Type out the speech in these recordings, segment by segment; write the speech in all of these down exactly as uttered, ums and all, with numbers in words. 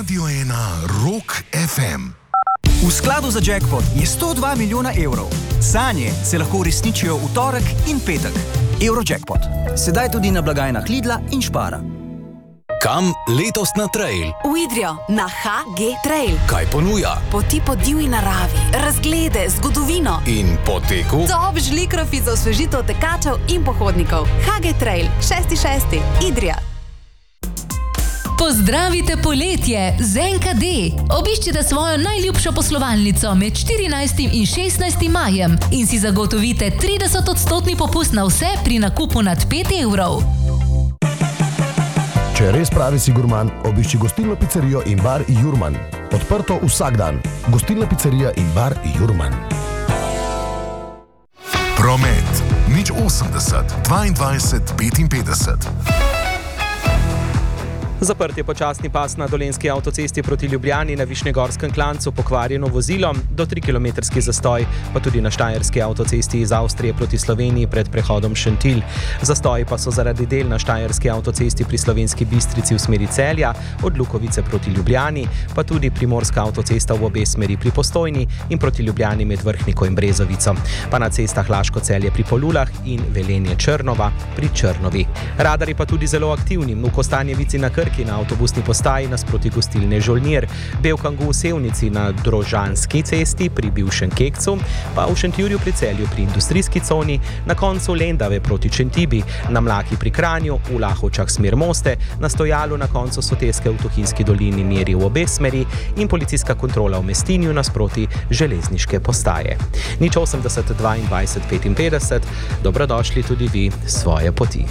Radio ena Rock ef em. V skladu za jackpot je sto dva milijona evrov. Sanje se lahko uresničijo v torek in petek. Eurojackpot. Sedaj tudi na blagajnah Lidla in Spara. Kam letos na trail? V Idrijo, na ha ge Trail. Kaj ponuja? Poti po divji naravi, razglede, zgodovino. In po teku? Top žlikrofi za osvežitev tekačev in pohodnikov. ha ge Trail, šesti šesti, Idrija. Pozdravite poletje z en ka de. Obiščite svojo najljubšo poslovalnico med štirinajstim in šestnajstim majem in si zagotovite trideset odstotni popust na vse pri nakupu nad pet evrov. Če res pravi si gurman, obišči gostilno pizzerijo in bar Jurman. Odprto vsak dan. Gostilna pizzerija in bar Jurman. Promet. Nič osemdeset, dvaindvajset, petinpetdeset. Zaprt je počasni pas na dolenjski avtocesti proti Ljubljani, na Višnjegorskem klancu pokvarjeno vozilo, do trikilometrski zastoj, pa tudi na štajerski avtocesti iz Avstrije proti Sloveniji pred prehodom Šentilj. Zastoji pa so zaradi del na štajerski avtocesti pri Slovenski Bistrici v smeri Celja, od Lukovice proti Ljubljani, pa tudi primorska avtocesta v obe smeri pri Postojni in proti Ljubljani med Vrhniko in Brezovico, pa na cestah Laško-Celje pri Polulah in Velenje-Črnova pri Črnovi. Radari pa tudi zelo aktivni v Kostanjevici na Krki, na avtobusni postaji nasproti gostilne Žolnir, Belkangu v Sevnici na Drožanski cesti pri bivšem Kekcu, pa v Šentjurju pri Celju pri industrijski coni, na koncu Lendave proti Čentibi, na Mlaki pri Kranju, v Lahovčah smer Moste, na Stojalu na koncu Soteske v Tuhinjski dolini meri v obe smeri in policijska kontrola v Mestinju nasproti železniške postaje. Nič osemdeset, dvaindvajset, petinpetdeset, dobrodošli tudi vi svoje poti.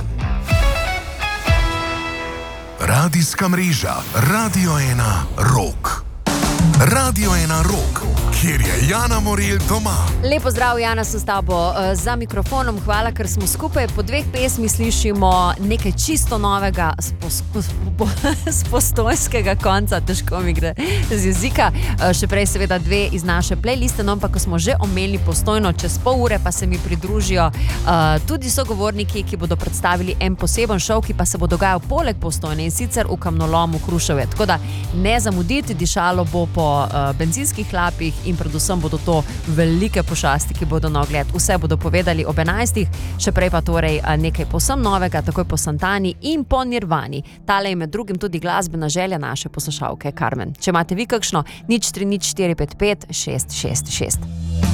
Radijska mreža Radio ena Rock. Radio ena Rock, kjer je Jana Morelj doma. Lepo zdrav, Jana, sem s tabo za mikrofonom. Hvala, ker smo skupaj. Po dveh pesmi slišimo nekaj čisto novega z pos, pos, postojnskega konca. Težko mi gre z jezika. Še prej seveda dve iz naše playliste, no pa ko smo že omenili Postojno, čez pol ure pa se mi pridružijo uh, tudi sogovorniki, ki bodo predstavili en poseben šov, ki pa se bo dogajal poleg Postojne in sicer v kamnolomu Hruševje. Tako da ne zamuditi, dišalo bo po uh, benzinskih hlapih in predvsem bodo to velike pošasti, ki bodo na ogled. Vse bodo povedali ob enajstih, še prej pa torej uh, nekaj povsem novega, takoj po Santani in po Nirvani. Tale je med drugim tudi glasbena želja naše poslušalke Carmen. Če imate vi kakšno, nič tri nič štiri pet pet šest šest šest.